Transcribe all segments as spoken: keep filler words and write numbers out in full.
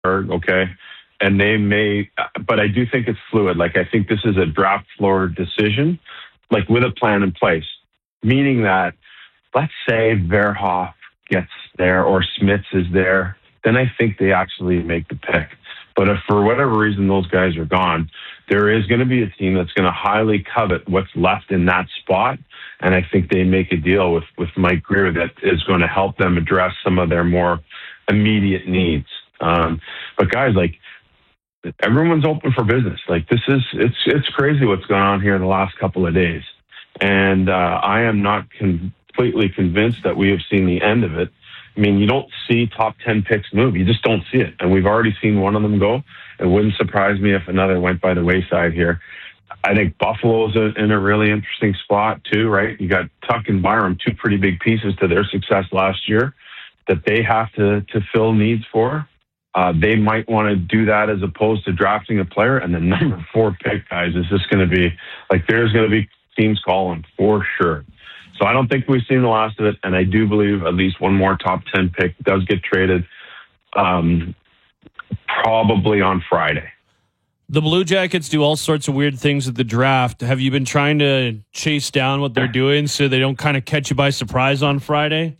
okay? And they may, but I do think it's fluid. Like, I think this is a draft floor decision, like with a plan in place, meaning that, let's say Verhoff gets there or Smits is there, then I think they actually make the pick. But if for whatever reason those guys are gone, there is going to be a team that's going to highly covet what's left in that spot. And I think they make a deal with, with Mike Grier that is going to help them address some of their more immediate needs. Um, but guys, like, everyone's open for business. Like, this is, it's, it's crazy what's going on here in the last couple of days. And uh, I am not completely convinced that we have seen the end of it. I mean, you don't see top ten picks move. You just don't see it. And we've already seen one of them go. It wouldn't surprise me if another went by the wayside here. I think Buffalo's in a really interesting spot too, right? You got Tuck and Byram, two pretty big pieces to their success last year that they have to, to fill needs for. Uh, they might want to do that as opposed to drafting a player. And the number four pick, guys, is just going to be like, there's going to be teams calling for sure. So I don't think we've seen the last of it, and I do believe at least one more top ten pick does get traded, um, probably on Friday. The Blue Jackets do all sorts of weird things at the draft. Have you been trying to chase down what they're doing so they don't kind of catch you by surprise on Friday?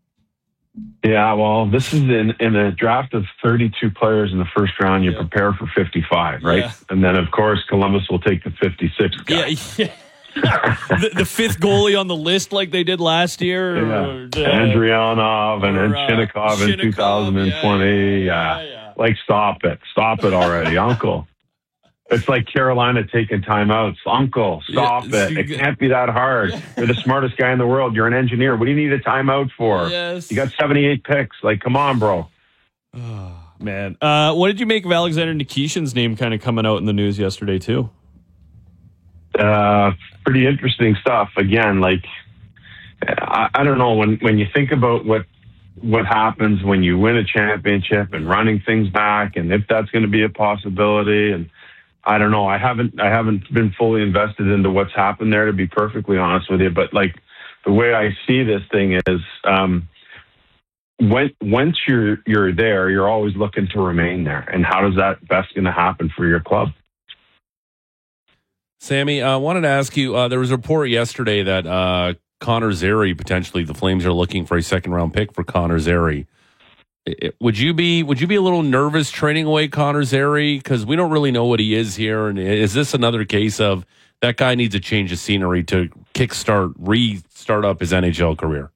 Yeah, well, this is in, in a draft of thirty-two players in the first round. You yeah. prepare for fifty-five, right? Yeah. And then, of course, Columbus will take the fifty-sixth guy. Yeah, yeah. the, the fifth goalie on the list like they did last year. Yeah. Or, uh, Andrianov and then Shinnikov in two thousand twenty. Yeah, yeah. yeah, yeah. Like, stop it. Stop it already, Uncle. It's like Carolina taking timeouts. Uncle, stop yeah, it. It can't be that hard. You're the smartest guy in the world. You're an engineer. What do you need a timeout for? Yes. You got seventy-eight picks. Like, come on, bro. Oh, man. Uh, what did you make of Alexander Nikishin's name kind of coming out in the news yesterday, too? Uh, pretty interesting stuff. Again, like, I, I don't know, when, when you think about what what happens when you win a championship and running things back, and if that's going to be a possibility, and I don't know, I haven't I haven't been fully invested into what's happened there, to be perfectly honest with you. But like, the way I see this thing is, um, when once you're you're there, you're always looking to remain there. And how does that best going to happen for your club? Sammy, I uh, wanted to ask you, uh, there was a report yesterday that uh, Connor Zary, potentially the Flames are looking for a second-round pick for Connor Zary. It, would you be Would you be a little nervous trading away Connor Zary? Because we don't really know what he is here. And is this another case of that guy needs a change of scenery to kickstart, restart up his N H L career?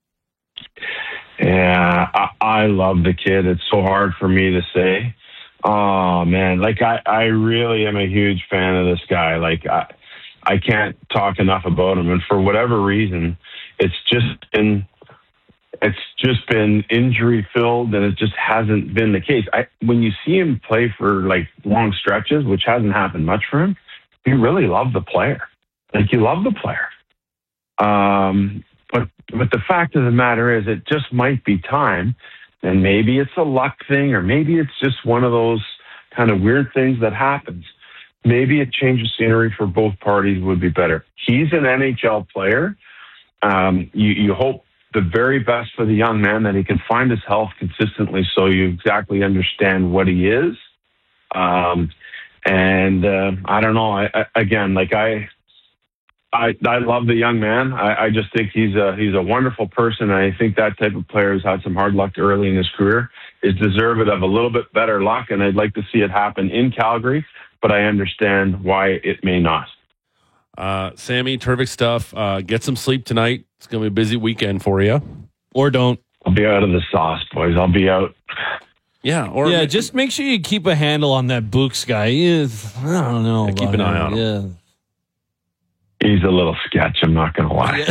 Yeah, I, I love the kid. It's so hard for me to say. Oh, man. Like, I, I really am a huge fan of this guy. Like, I, I can't talk enough about him. And for whatever reason, it's just been, it's just been injury filled, and it just hasn't been the case. I, when you see him play for like long stretches, which hasn't happened much for him, you really love the player. Like, you love the player. Um, but, but the fact of the matter is, it just might be time. And maybe it's a luck thing, or maybe it's just one of those kind of weird things that happens. Maybe a change of scenery for both parties would be better. He's an N H L player. Um, you, you hope the very best for the young man, that he can find his health consistently so you exactly understand what he is. Um, and uh, I don't know. I, I, again, like I... I, I love the young man. I, I just think he's a he's a wonderful person. I think that type of player has had some hard luck early in his career, is deserving of a little bit better luck, and I'd like to see it happen in Calgary, but I understand why it may not. Uh, Sammy, terrific stuff. Uh, get some sleep tonight. It's going to be a busy weekend for you. Or don't. I'll be out of the sauce, boys. I'll be out. Yeah, or yeah. Just make sure you keep a handle on that Books guy. He is, I don't know. Yeah, keep an eye on him. Yeah. He's a little sketch, I'm not going to lie.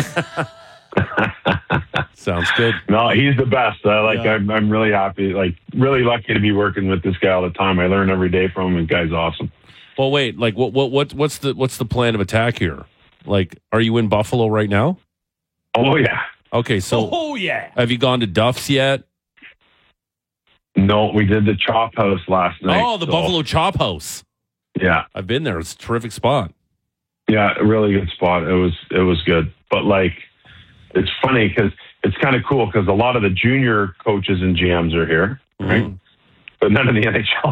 Sounds good. No, he's the best. Uh, like, yeah. I'm, I'm really happy, like, really lucky to be working with this guy all the time. I learn every day from him, and the guy's awesome. Well, wait, like, what, what, what, what's the, what's the plan of attack here? Like, are you in Buffalo right now? Oh, yeah. Okay, so. Oh, yeah. Have you gone to Duff's yet? No, we did the Chop House last night. Oh, the so. Buffalo Chop House. Yeah. I've been there. It's a terrific spot. Yeah, a really good spot. It was it was good. But, like, it's funny because it's kind of cool because a lot of the junior coaches and G Ms are here, right? Mm. but none in the N H L.